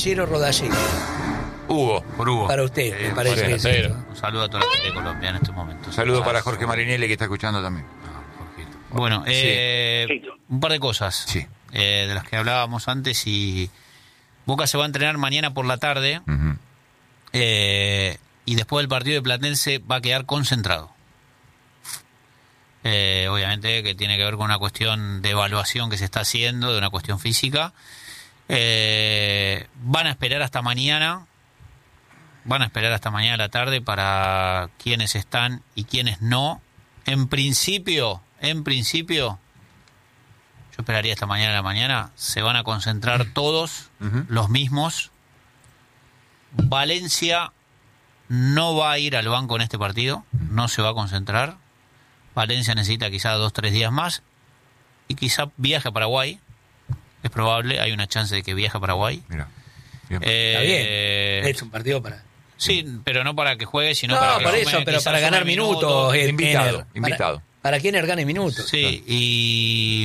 Chiro Rodallero. Hugo. Por Hugo. Para usted, me parece que sí. Un saludo a toda la gente de Colombia en este momento. Saludo para Jorge Marinelli, que está escuchando también. Bueno, un par de cosas de las que hablábamos antes. Y Boca se va a entrenar mañana por la tarde. Uh-huh. Y después del partido de Platense va a quedar concentrado. Obviamente que tiene que ver con una cuestión de evaluación que se está haciendo, de una cuestión física. Van a esperar hasta mañana. Van a esperar hasta mañana a la tarde para quienes están y quienes no. En principio, yo esperaría hasta mañana a la mañana. Se van a concentrar todos, los mismos. Valencia no va a ir al banco en este partido, no se va a concentrar. Valencia necesita quizá 2-3 días más y quizá viaje a Paraguay. Es probable, hay una chance de que viaje a Paraguay. Mira, Está bien, es un partido para... Sí, pero no para que juegue, sino No, para que por sume, eso, pero quizás para ganar sume minutos. Invitado. Para quienes gane minutos. Sí, y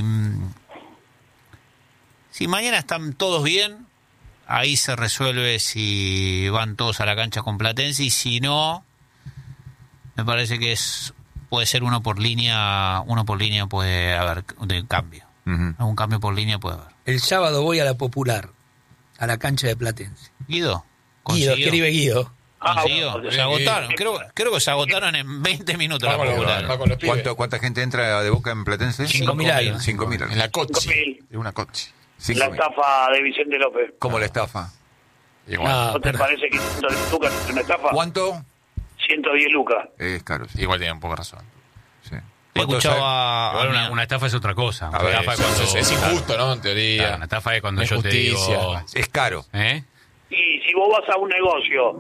si mañana están todos bien, ahí se resuelve si van todos a la cancha con Platense, y si no, me parece que puede ser uno por línea puede haber de cambio. Algún cambio por línea puede haber. El sábado voy a la Popular, a la cancha de Platense. Guido, Guido, escribe Guido. ¿consiguió? Se agotaron, creo que se agotaron en 20 minutos la Popular. ¿Cuánta gente entra de Boca en Platense? 5.000. 5.000. En la Cochi. 5.000. En una Cochi. La estafa de Vicente López. ¿Cómo la estafa? Igual, ¿No te parece que 110 lucas es una estafa? ¿Cuánto? 110 lucas. Es caro, sí. igual tiene un poco de razón. Sí. Escuchaba Igual una estafa es otra cosa. A ver, Una estafa es cuando, Es injusto, ¿no? En teoría. Claro, una estafa es cuando yo te Injusticia. digo... Es caro. Y si vos vas a un negocio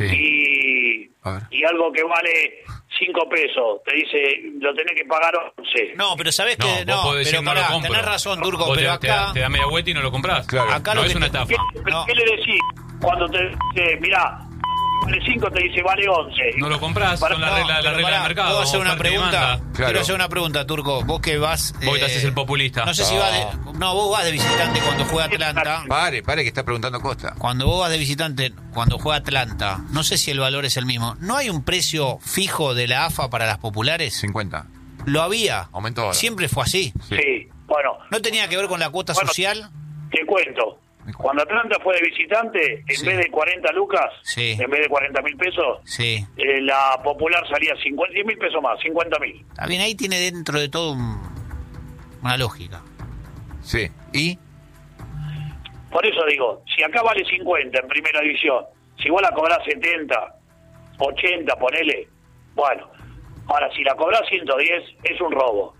A ver. y algo que vale 5 pesos, te dice, lo tenés que pagar 11. No, pero sabés No, que vos podés pero decir, no lo pará, compro. tenés razón, Turco, Vos pero acá te da media vuelta y no lo comprás. Claro. Acá no lo es que una te- estafa. No. ¿Qué le decís cuando te dice, mirá, vale 5, te dice vale 11? No lo comprás, son la regla pero del pará, mercado. ¿puedo hacer una oferta y pregunta? demanda. Claro. Quiero hacer una pregunta, Turco. Vos que vas... Vos que te haces el populista. No sé si vas de... No, vos vas de visitante cuando juega Atlanta. Pare, que está preguntando Costa. Cuando vos vas de visitante, cuando juega Atlanta, no sé si el valor es el mismo. ¿No hay un precio fijo de la AFA para las populares? 50. Lo había. Aumentó ahora. Siempre fue así. Sí, bueno, ¿No tenía que ver con la cuota Bueno. social? te cuento. Cuando Atlanta fue de visitante, en Sí. vez de 40 lucas, Sí. en vez de 40.000 pesos, Sí. la Popular salía 10.000 pesos más, 50.000. Está bien, ahí tiene dentro de todo una lógica. Sí. ¿Y? Por eso digo, si acá vale 50 en primera división, si vos la cobrás 70, 80, ponele, bueno, ahora si la cobrás 110, es un robo.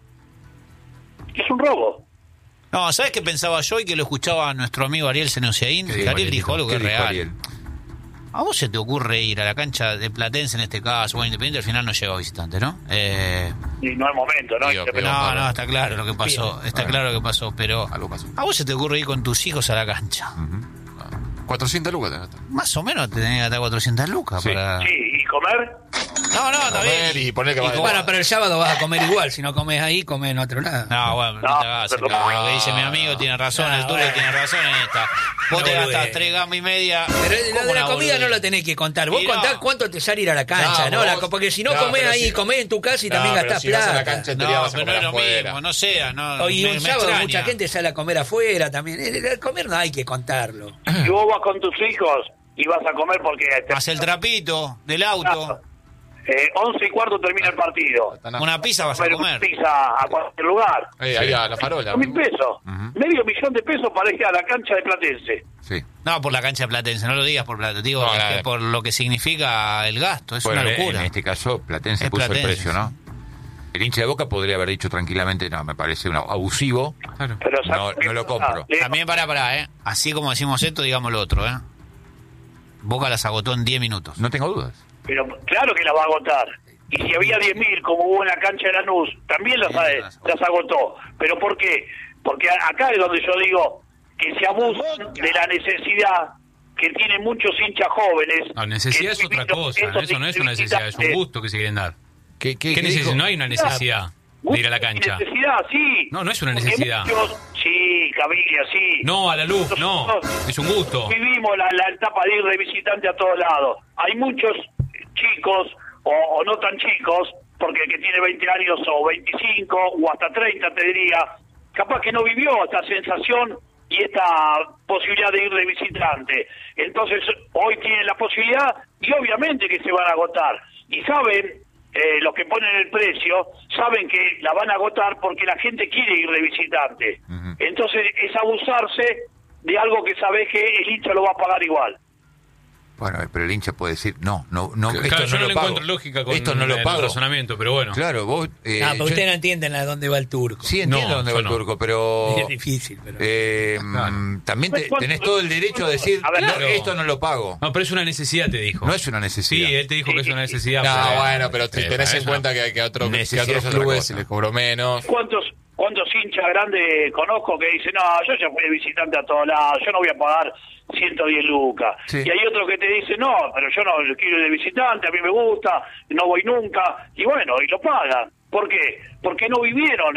Es un robo. No, ¿sabes qué pensaba yo y que lo escuchaba nuestro amigo Ariel Senosiaín? ¿Qué Que dijo Ariel Arielito? dijo algo que ¿Qué es dijo real. Ariel? ¿A vos se te ocurre ir a la cancha de Platense en este caso? Bueno, Independiente al final no llegó visitante, ¿no? Y no es momento, ¿no? Digo, Independiente. No, está claro lo que pasó. Está claro lo que pasó, pero... Algo pasó. ¿A vos se te ocurre ir con tus hijos a la cancha? 400 lucas te gastas. Más o menos te tenés que gastar 400 lucas Sí. para... Sí, ¿y comer? No, está Comer bien. y poner que va de- Bueno, pero el sábado vas a comer igual. Si no comes ahí, comes en otro lado. No, bueno, no te hagas el pero- cabrón. Lo que dice mi amigo tiene razón, el Turco tiene razón en esta. Vos No, te gastas boludez. 3 gambas y media. Pero lo ¿Cómo de la una comida no boludez? lo tenés que contar. Vos Y no. contás cuánto te sale ir a la cancha, No, ¿no? vos- Porque si no No, comés pero ahí, si- comés en tu casa y No, también pero gastás si vas a la plata. cancha, en teoría No, vas a pero no es comer lo afuera. mismo, no sea, no. Y me un sábado extraña. mucha gente sale a comer afuera también. El comer no hay que contarlo. Si vos vas con tus hijos y vas a comer porque Hace el trapito del auto. 11 y cuarto termina el partido. Una pizza vas a Comer una comer. pizza a cualquier lugar. Ahí a la farola. 1.000 pesos. Medio millón de pesos para ir a la cancha de Platense. Sí. No, por la cancha de Platense, no lo digas por Platense. Digo, No, es no, que por lo que significa el gasto. Es Bueno, una locura. en este caso, Platense Es puso Platense, el precio, ¿no? El hincha de Boca podría haber dicho tranquilamente, no, me parece abusivo. Claro. Pero No, no lo compro. También pará, ¿eh? Así como decimos esto, digamos lo otro, ¿eh? Boca las agotó en 10 minutos. No tengo dudas. Pero claro que la va a agotar. Y si había 10.000 como hubo en la cancha de Lanús, también las agotó. ¿Pero por qué? Porque acá es donde yo digo que se abusan de la necesidad que tienen muchos hinchas jóvenes. No, necesidad que es otra estos cosa. Eso no es una necesidad, es un gusto que se quieren dar. ¿Qué ¿Qué necesidad? dijo? No hay una necesidad. de ir a la cancha. Necesidad, sí. No, no es una Porque necesidad. Sí, Caviglia, sí. No, a la luz, no. Nosotros Es un gusto. Vivimos la etapa de ir de visitante a todos lados. Hay muchos chicos, o no tan chicos, porque el que tiene 20 años o 25 o hasta 30, te diría, capaz que no vivió esta sensación y esta posibilidad de ir de visitante. Entonces, hoy tienen la posibilidad y obviamente que se van a agotar. Y saben, los que ponen el precio, saben que la van a agotar porque la gente quiere ir de visitante. Ujú. Entonces, es abusarse de algo que sabes que el hincha lo va a pagar igual. Bueno, pero el hincha puede decir, no, Claro, esto yo no no lo le pago. encuentro lógica con Esto no lo el pago. razonamiento, pero bueno. Claro, vos... pero ustedes no entienden a dónde va el turco. Sí, entiendo No, dónde yo va el no. turco, pero... Es difícil, pero... también ¿Cuánto- tenés todo el derecho a decir, A ver, no, claro. esto no lo pago. No, pero es una necesidad, te dijo. No es una necesidad. Sí, él te dijo que es una necesidad. No, pero- bueno, pero si tenés para en eso cuenta que a otros Necesidad es otra clubes cosa. se les cobró menos. ¿Cuántos hinchas grandes conozco que dicen, no, yo ya fui de visitante a todos lados, yo no voy a pagar 110 lucas? Sí. Y hay otros que te dicen, no, pero yo no quiero ir de visitante, a mí me gusta, no voy nunca, y bueno, y lo pagan. ¿Por qué? Porque no vivieron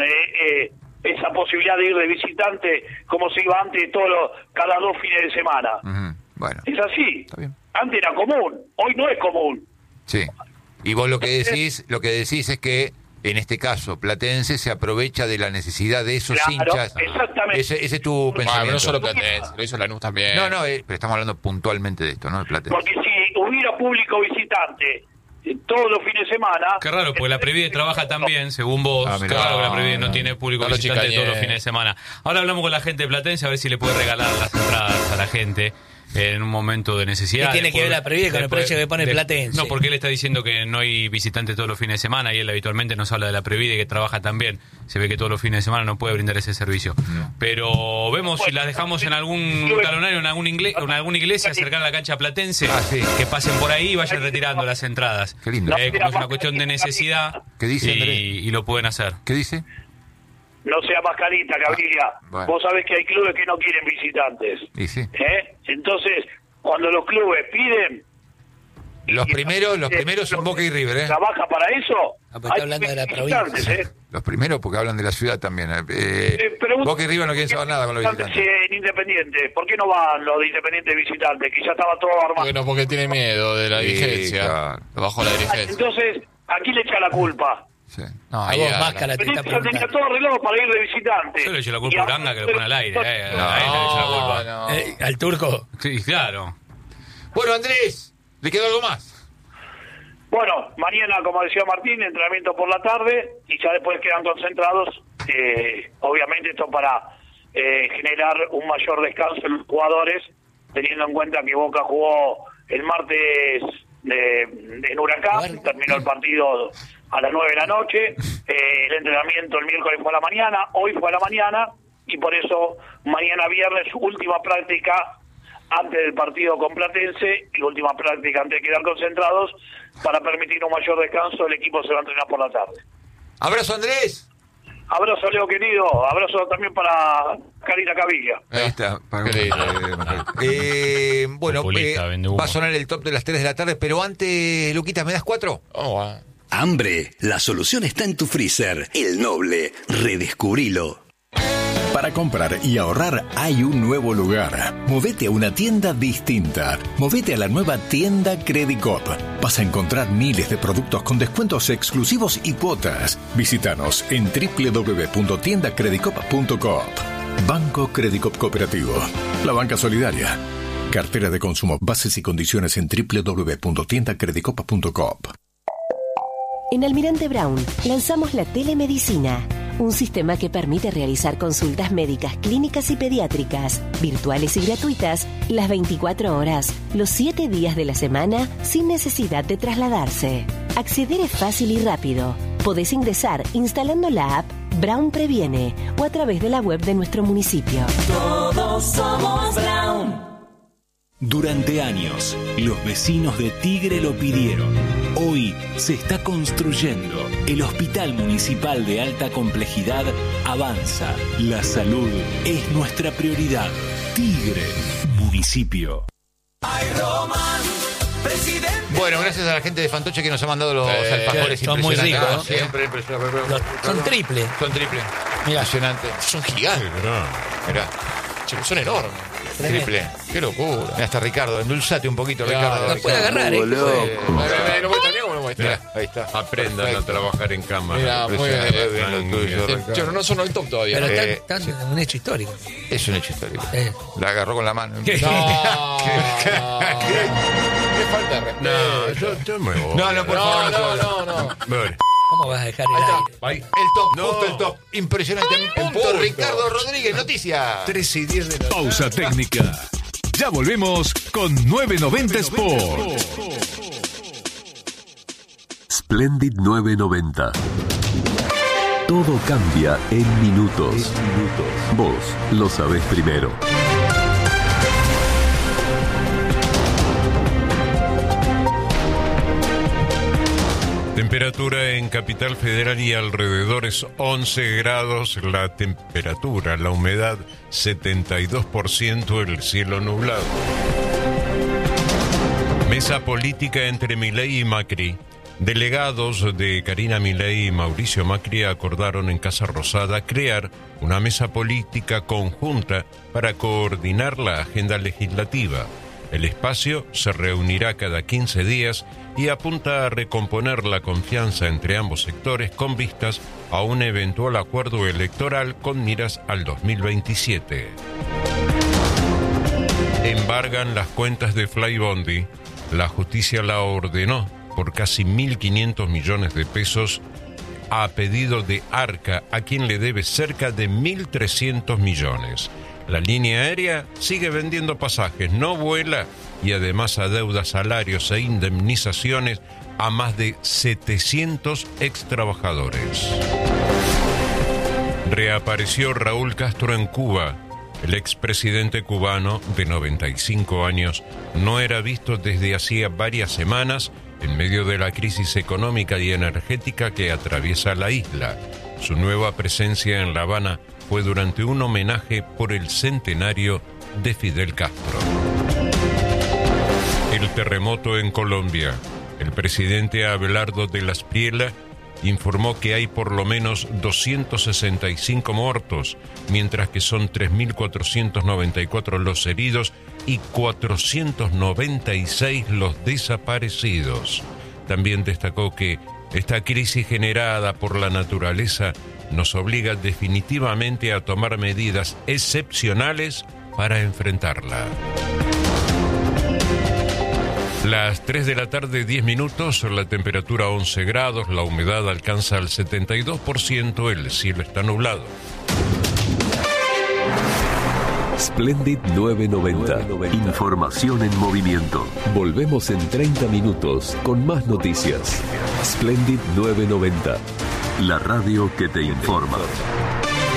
esa posibilidad de ir de visitante como se iba antes cada 2 fines de semana. Ujú. Bueno, Es así. Está bien. Antes era común, hoy no es común. sí. Y vos lo que decís es que en este caso Platense se aprovecha de la necesidad de esos Claro, hinchas. exactamente. Ese es tu Ah, pensamiento. pero no solo Platense, lo hizo Lanús también. No, pero estamos hablando puntualmente de esto, ¿no? De Platense. Porque si hubiera público visitante todos los fines de semana... Qué raro, porque la Previde trabaja también, según vos. Ah, Qué mirá. raro que la Previde no tiene público No lo visitante chicañé. todos los fines de semana. Ahora hablamos con la gente de Platense a ver si le puede regalar las entradas a la gente en un momento de necesidad. ¿Qué tiene que ver la Previde con el precio que pone Platense? No, porque él está diciendo que no hay visitantes todos los fines de semana y él habitualmente nos habla de la Previde que trabaja también. Se ve que todos los fines de semana no puede brindar ese servicio. Pero vemos si las dejamos en algún talonario, en alguna iglesia cercana a la cancha platense, Ah, sí. que pasen por ahí y vayan retirando las entradas. Qué lindo. Como es una cuestión de necesidad ¿Qué dice, Andrés? y lo pueden hacer. ¿Qué dice? No sea mascarita, Gabriela. bueno. Vos sabés que hay clubes que no quieren visitantes. Y sí. Entonces, cuando los clubes piden... Los primeros son Boca y River, ¿eh? ¿Trabaja para eso? Ah, pero está hablando de la visitantes, provincia. Los primeros porque hablan de la ciudad también. Pregunto- Boca y River no quieren saber nada con los visitantes. En Independiente, ¿por qué no van los de Independiente visitantes? Que ya estaba todo armado. Bueno, porque tiene miedo de la Sí, dirigencia. claro. Bajo la dirigencia. Entonces, ¿a quién le echa la culpa? Sí. No, A ahí vos, habla. Máscara, te está Independiente ya tenía preguntando. todo arreglado para ir de visitante. Yo le echo la Y culpa a ahora- Uranga que lo pone al aire. A él le echo la culpa. No. ¿Al turco? Sí, claro. Bueno, Andrés, ¿le quedó algo más? Bueno, mañana, como decía Martín, entrenamiento por la tarde y ya después quedan concentrados. Obviamente esto para generar un mayor descanso en los jugadores, teniendo en cuenta que Boca jugó el martes en Huracán, terminó el partido a las 9 de la noche, el entrenamiento el miércoles fue a la mañana, hoy fue a la mañana, y por eso mañana viernes última práctica antes del partido con Platense y la última práctica antes de quedar concentrados para permitir un mayor descanso. El equipo se va a entrenar por la tarde. Abrazo, Andrés. Abrazo, Leo querido, abrazo también para Carita Caviglia. Ahí está. Qué lindo. Bueno, Populista, vende humo. va a sonar el top de las 3 de la tarde, pero antes, Luquitas, ¿me das 4? Oh, wow. Hambre, la solución está en tu freezer. El Noble, redescubrilo. Para comprar y ahorrar hay un nuevo lugar. Movete a una tienda distinta. Movete a la nueva tienda Credicop. Vas a encontrar miles de productos con descuentos exclusivos y cuotas. Visítanos en www.tiendacredicop.coop. Banco Credicop Cooperativo. La banca solidaria. Cartera de consumo. Bases y condiciones en www.tiendacredicop.coop. En Almirante Brown lanzamos la telemedicina, un sistema que permite realizar consultas médicas, clínicas y pediátricas, virtuales y gratuitas, las 24 horas, los 7 días de la semana, sin necesidad de trasladarse. Acceder es fácil y rápido. Podés ingresar instalando la app Brown Previene o a través de la web de nuestro municipio. Todos somos Brown. Durante años, los vecinos de Tigre lo pidieron. Hoy se está construyendo. El Hospital Municipal de Alta Complejidad avanza. La salud es nuestra prioridad. Tigre, municipio. Ay, Román, Bueno, gracias a la gente de Fantoche que nos ha mandado los alfajores son muy impresionantes. ricos, Siempre impresionantes. Son triple. Son triple. Mirá. Impresionante. Son gigantes, Mirá. Chicos, son enormes. Triple. Qué locura. Mirá, está Ricardo. Endulzate un poquito, Claro, Ricardo. Lo puede agarrar, ¿Lo muestra bien o no muestra? Mirá, ahí está. Aprendan Perfecto. a trabajar en cámara. Mira, muy bien. Lo tuyo, Ricardo. Yo no son el top todavía. Pero ¿no? están en un hecho histórico. Es un hecho histórico. Eh. La agarró con la mano. No. Qué falta de respeto. No, yo me voy. No, por favor, No. Bueno, ¿Cómo vas a dejar el aire? ahí. El top, No. justo el top. Impresionante. En punto. Ricardo Rodríguez, noticias. 3:10 de la Pausa técnica. Ya volvemos con 990 Sport. Splendid 990. Todo cambia en minutos. Vos lo sabés primero. Temperatura en Capital Federal y alrededores 11 grados, la temperatura, la humedad 72%, el cielo nublado. Mesa política entre Milei y Macri. Delegados de Karina Milei y Mauricio Macri acordaron en Casa Rosada crear una mesa política conjunta para coordinar la agenda legislativa. El espacio se reunirá cada 15 días y apunta a recomponer la confianza entre ambos sectores con vistas a un eventual acuerdo electoral con miras al 2027. Embargan las cuentas de Flybondi. La justicia la ordenó por casi 1.500 millones de pesos a pedido de Arca, a quien le debe cerca de 1.300 millones. La línea aérea sigue vendiendo pasajes, no vuela y además adeuda salarios e indemnizaciones a más de 700 extrabajadores. Reapareció Raúl Castro en Cuba. El expresidente cubano, de 95 años, no era visto desde hacía varias semanas en medio de la crisis económica y energética que atraviesa la isla. Su nueva presencia en La Habana fue durante un homenaje por el centenario de Fidel Castro. El terremoto en Colombia. El presidente Abelardo de la Espriella informó que hay por lo menos 265 muertos, mientras que son 3.494 los heridos y 496 los desaparecidos. También destacó que esta crisis generada por la naturaleza nos obliga definitivamente a tomar medidas excepcionales para enfrentarla. Las 3 de la tarde, 10 minutos, la temperatura 11 grados, la humedad alcanza al 72%, el cielo está nublado. Splendid 990. Información en movimiento. Volvemos en 30 minutos con más noticias. Splendid 990. La radio que te informa.